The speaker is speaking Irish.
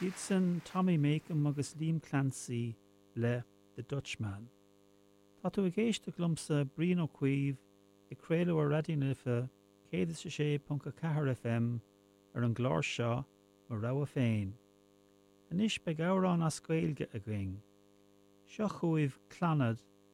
Iad san Tommy Macon agus Liam Clancy le The Dutchman. Tá tú ag éiste glumsa Brian O'Queeve I créalú ar radioúna 106.4 FM ar an gláir seo mar rogha féin. Anis beag árán as Gaeilge a going. Seo chuaibh clanad